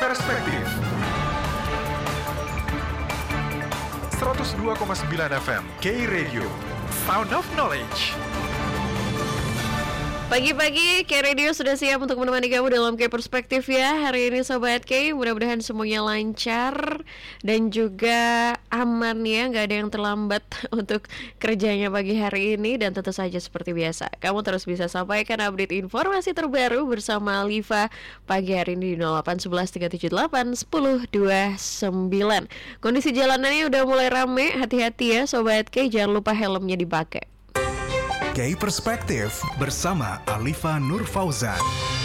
Perspektif 102,9 FM K Radio, Sound of Knowledge. Pagi-pagi K-Radio sudah siap untuk menemani kamu dalam K-Perspektif ya. Hari ini Sobat K, mudah-mudahan semuanya lancar dan juga aman ya, gak ada yang terlambat untuk kerjanya pagi hari ini. Dan tentu saja seperti biasa, kamu terus bisa sampaikan update informasi terbaru bersama Alifa pagi hari ini di 0811-378-1029. Kondisi jalanannya udah mulai rame, hati-hati ya Sobat K, jangan lupa helmnya dipakai. K Perspektif bersama Alifa Nur Fauzan.